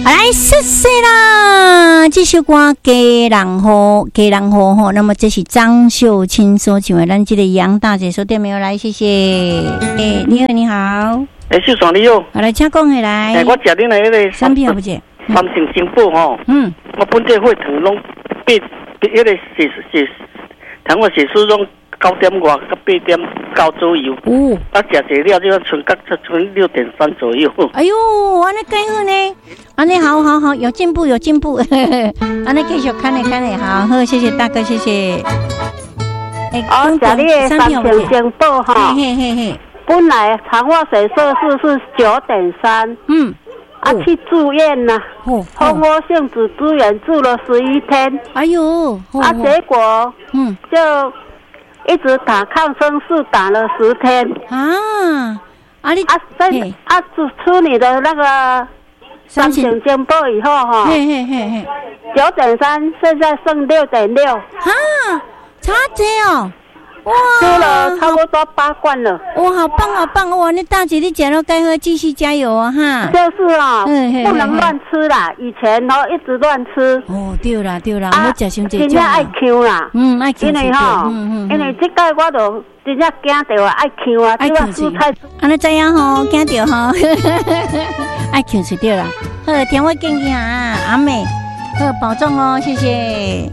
来，谢谢啦！这首歌《家人好》，家人好吼。那么这是张秀清所唱的，咱这个杨大姐说点没有来？谢谢。你好，你好。 秀爽你好。 来，请讲起来。 我食恁的那个产品好不姐？ 三成精宝吼。我本这血糖拢那个糖我血丝拢9点外，到8点9左右。食济了，就剩6.3左右。 哎呦，安尼介好呢，安尼好，有进步，安尼继续看嘞，好，谢谢大哥，谢谢。 食你的三成精宝哈，本来糖化血色素是9.3，去住院了，蜂窝性组织炎住了11天， 哎呦， 结果就一直打抗生素，打了10天出你的那个三成精宝以后哈，9.3现在剩6.6， 差这哦。 哇，吃了差不多8罐了。 哇，好棒！哇，那大姐你讲到该喝，继续加油啊哈！ 就是啊，不能乱吃啦。以前一直乱吃。 对啦，我食伤济。 真正爱抢啦， 爱抢。因为因为这个我就真正惊到爱抢啊，这个蔬菜。 安尼知影吼，惊到吼，爱抢是对啦。好，电话见见啊，阿妹，好保重哦，谢谢。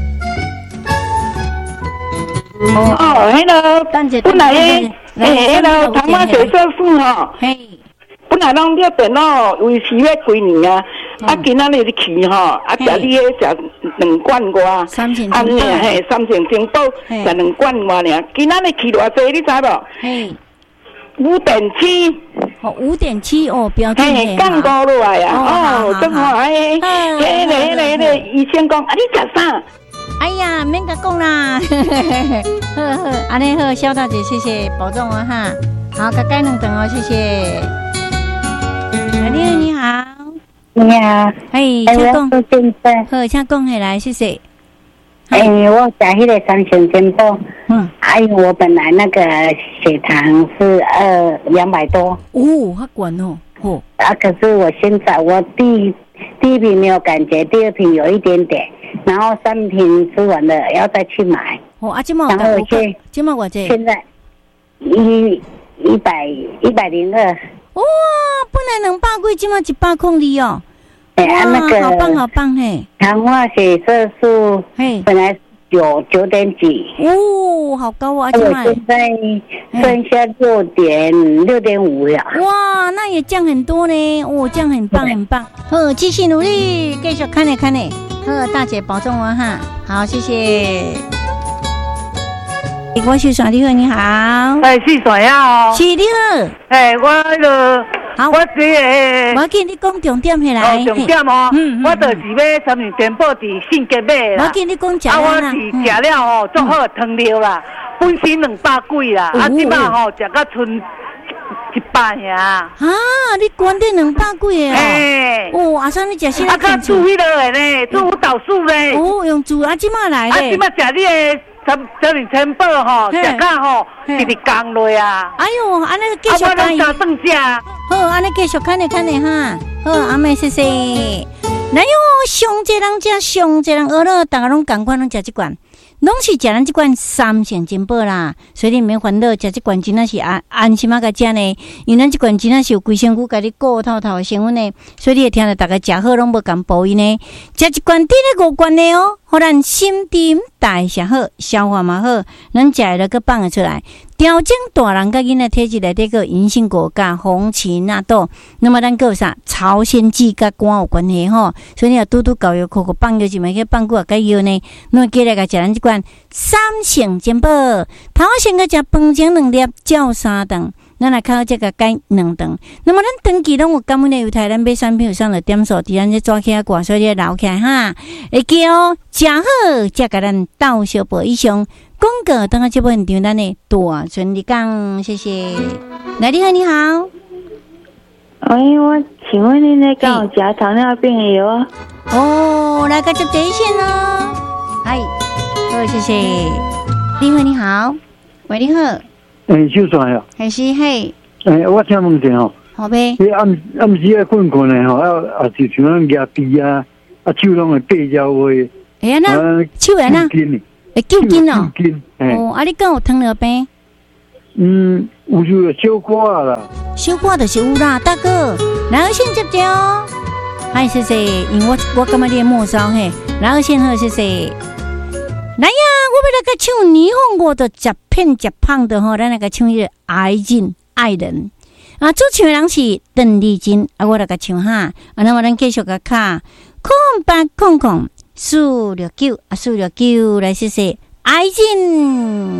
hello， 本来hello， 糖化血色素本来拢了电脑维持了几年啊，今仔日去食你食2罐外， 三成精宝食2罐外尔，今仔日去偌济，你知无？5.7 5.7哦，标准的降高落来啊！正好那个医生讲，你食啥？ 哎呀，免甲讲啦，好，安尼好，肖大姐，谢谢，保重哦哈。好，甲改2顿哦，谢谢。你好， 你好， 请讲，好，请讲起来，谢谢。 我食迄个三成精宝，我本来那个血糖是200多， 好管哦， 可是我现在第一瓶没有感觉，第二瓶有一点点。然后3瓶吃完了，要再去买。 然后今嘛我这现在102。 哇，本来200几，今嘛102哦。 那个好棒嘿！ 糖化血色素本来有9点几， 好高啊！ 我现在剩下6.5了。 哇，那也降很多呢！降很棒。好，继续努力，继续看呢。好，大姐保重哦哈。好，谢谢。我是爽你好，你好。 是爽呀哦。 是你好。 好，我这个，我给你讲重点起来。 重点哦，我就是要三成精宝伫性格买啦。 我给你讲食啦。 我是食了足好汤了啦，本身200几啦，即摆食到剩100呀。 你关掉200几个阿三你食啥？ 较煮迄个的呢，煮导数呢。 用煮即摆来咧。 即摆食你的。三成精宝食到直直降落啊！ 哎呦，安尼继续加油！ 好，安尼继续看哈。好，阿妹谢谢。来哟，上济人食，上济人学了，大家拢共款，拢食这罐，拢是食咱这罐三成精宝啦。所以你免烦恼，食这罐真的是安心甲食呢。因为咱这罐真的是有规身躯，甲你顾透透的成分呢。所以你会听到大家食好，拢无共补伊呢。食一罐顶咧5罐的哦，互咱心地代谢好，消化嘛好，咱食了个放得出来。调整大人甲囡仔体质内底个银杏果甲红芪纳豆，那么咱有啥朝鲜蓟甲肝有关系吼，所以你要拄搞药口放药，就咪去放过甲药呢。那么记来甲食咱这罐三成精宝，头先个食饭前2粒，照3顿。咱来靠这个改2顿，那么咱长期拢有感恩的犹太，咱买产品有上了点数，伫咱这抓起来挂，所以你留起来哈。会记哦，食好才甲咱斗小报以上广告，等下这部现场咱的大顺利讲，谢谢。来，你好，你好。 我请问你那个食糖尿病的药啊？ 来个接第一线哦。好，谢谢。你好，你好。喂，你好。 秀爽呀， 还是嘿？ 我请问一下哦， 好呗。 你暗时啊困困的吼，也是像咱牙鼻啊，手拢会背焦位。 哎呀，那手会那会揪筋哦。哦，啊，你敢有糖尿病？ 有就小可啦。 小可就是有啦，大哥，然后先接着哦。嗨，谢谢，因为我感觉你末梢嘿，然后先好，谢谢。来呀，我要来个唱霓虹我的食片食胖的吼，咱来个唱一个爱人爱人啊，主唱人是邓丽君啊，我来个唱哈，那么咱继续个卡0800469469来谢谢爱人。